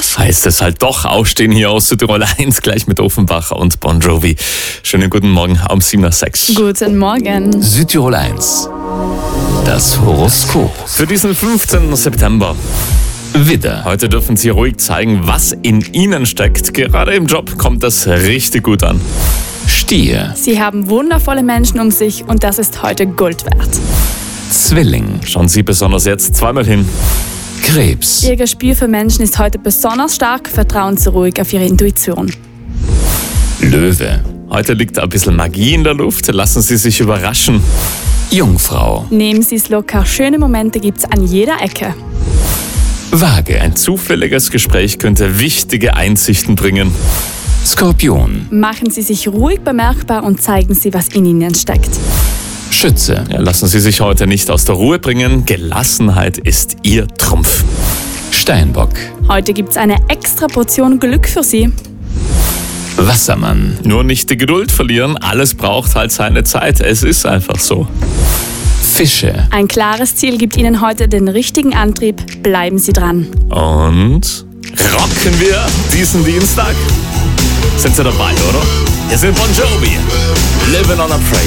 Jetzt heißt es halt doch aufstehen hier aus Südtirol 1, gleich mit Offenbach und Bon Jovi. Schönen guten Morgen um 7:06 Uhr. Guten Morgen. Südtirol 1. Das Horoskop. Für diesen 15. September. Widder. Heute dürfen Sie ruhig zeigen, was in Ihnen steckt. Gerade im Job kommt das richtig gut an. Stier. Sie haben wundervolle Menschen um sich und das ist heute Gold wert. Zwilling. Schauen Sie besonders jetzt zweimal hin. Krebs. Ihr Gespür für Menschen ist heute besonders stark. Vertrauen Sie ruhig auf Ihre Intuition. Löwe. Heute liegt ein bisschen Magie in der Luft. Lassen Sie sich überraschen. Jungfrau. Nehmen Sie es locker. Schöne Momente gibt's an jeder Ecke. Waage. Ein zufälliges Gespräch könnte wichtige Einsichten bringen. Skorpion. Machen Sie sich ruhig bemerkbar und zeigen Sie, was in Ihnen steckt. Schütze. Ja, lassen Sie sich heute nicht aus der Ruhe bringen. Gelassenheit ist Ihr Trumpf. Steinbock. Heute gibt's eine extra Portion Glück für Sie. Wassermann. Nur nicht die Geduld verlieren. Alles braucht halt seine Zeit. Es ist einfach so. Fische. Ein klares Ziel gibt Ihnen heute den richtigen Antrieb. Bleiben Sie dran. Und rocken wir diesen Dienstag? Sind Sie dabei, oder? Hier sind Bon Jovi. Living on a Prayer.